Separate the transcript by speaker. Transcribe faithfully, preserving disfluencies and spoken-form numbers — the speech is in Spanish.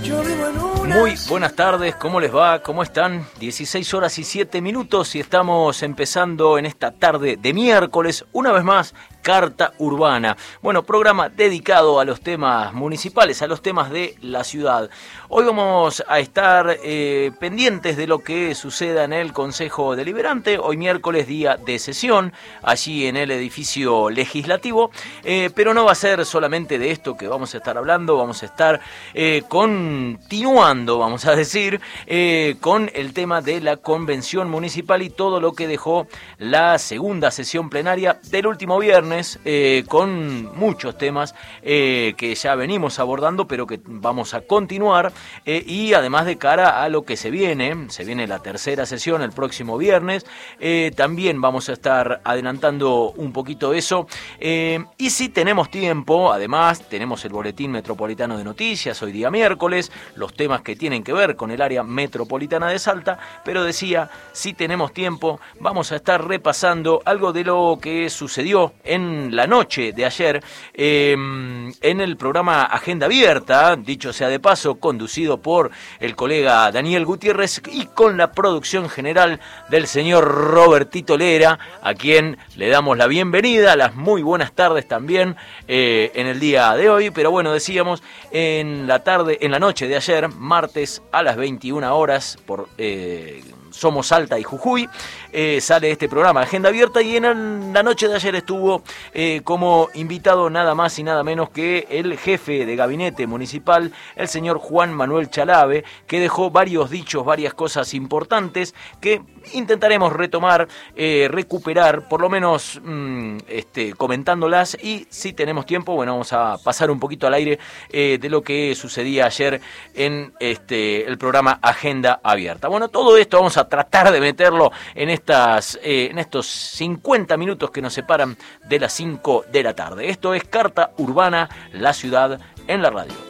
Speaker 1: Muy buenas tardes, ¿cómo les va? ¿Cómo están? dieciséis horas y siete minutos y estamos empezando en esta tarde de miércoles, una vez más, Carta Urbana. Bueno, programa dedicado a los temas municipales, a los temas de la ciudad. Hoy vamos a estar eh, pendientes de lo que suceda en el Consejo Deliberante, hoy miércoles, día de sesión, allí en el edificio legislativo, eh, pero no va a ser solamente de esto que vamos a estar hablando, vamos a estar eh, continuando, vamos a decir, eh, con el tema de la convención municipal y todo lo que dejó la segunda sesión plenaria del último viernes, eh, con muchos temas eh, que ya venimos abordando, pero que vamos a continuar, eh, y además de cara a lo que se viene, se viene la tercera sesión el próximo viernes, eh, también vamos a estar adelantando un poquito eso, eh, y si tenemos tiempo, además tenemos el boletín metropolitano de noticias, hoy día miércoles, los temas que tienen que ver con el área metropolitana de Salta, pero decía, si tenemos tiempo, vamos a estar repasando algo de lo que sucedió en la noche de ayer eh, en el programa Agenda Abierta, dicho sea de paso, conducido por el colega Daniel Gutiérrez y con la producción general del señor Robertito Lera, a quien le damos la bienvenida, las muy buenas tardes también eh, en el día de hoy, pero bueno, decíamos, en la tarde, en la noche de ayer, martes a las veintiuna horas, por eh, Somos Salta y Jujuy, eh, sale este programa Agenda Abierta, y en el, la noche de ayer estuvo eh, como invitado nada más y nada menos que el jefe de gabinete municipal, el señor Juan Manuel Chalave, que dejó varios dichos, varias cosas importantes que intentaremos retomar, eh, recuperar, por lo menos mmm, este, comentándolas, y si tenemos tiempo, bueno, vamos a pasar un poquito al aire eh, de lo que sucedía ayer en este, el programa Agenda Abierta. Bueno, todo esto vamos a tratar de meterlo en, estas, eh, en estos cincuenta minutos que nos separan de las cinco de la tarde. Esto es Carta Urbana, la ciudad en la radio.